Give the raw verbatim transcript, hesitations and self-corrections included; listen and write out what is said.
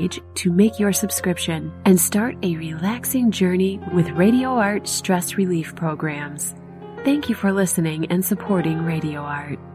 page to make your subscription and start a relaxing journey with Radio Art stress relief programs. Thank you for listening and supporting Radio Art.